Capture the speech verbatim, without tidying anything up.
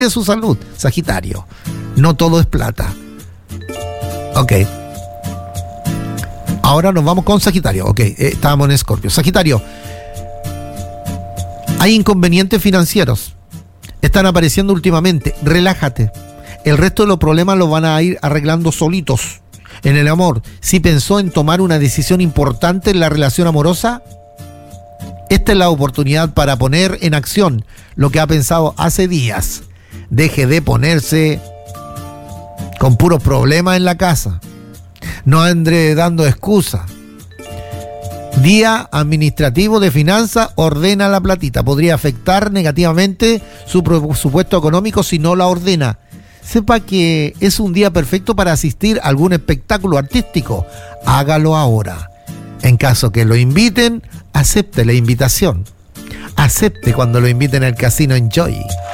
su salud, Sagitario. No todo es plata. Ok. Ahora nos vamos con Sagitario. Ok, eh, estábamos en Escorpio. Sagitario. Hay inconvenientes financieros. Están apareciendo últimamente. Relájate. El resto de los problemas los van a ir arreglando solitos. En el amor, si pensó en tomar una decisión importante en la relación amorosa, esta es la oportunidad para poner en acción lo que ha pensado hace días. Deje de ponerse con puros problemas en la casa. No ande dando excusas. Día administrativo de finanzas, ordena la platita. Podría afectar negativamente su presupuesto económico si no la ordena. Sepa que es un día perfecto para asistir a algún espectáculo artístico. Hágalo ahora. En caso que lo inviten, acepte la invitación. Acepte cuando lo inviten al casino Enjoy.